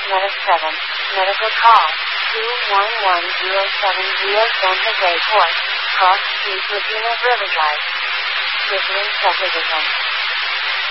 Meta 7, medical call, 211070 Santa Fe Port, cross street Laguna Riverside. Ritalin Separatism.